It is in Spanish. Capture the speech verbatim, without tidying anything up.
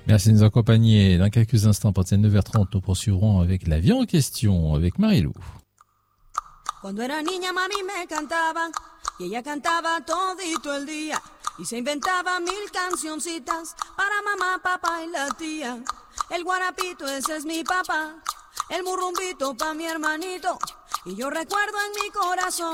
Merci de nous accompagner. Dans quelques instants, à partir de neuf heures trente, nous poursuivrons avec l'avion en question, avec Marilou. Cuando era niña mami me cantaba y ella cantaba todito el día y se inventaba mil cancioncitas para mamá, papá y la tía. El guarapito ese es mi papá, el murrumbito pa' mi hermanito y yo recuerdo en mi corazón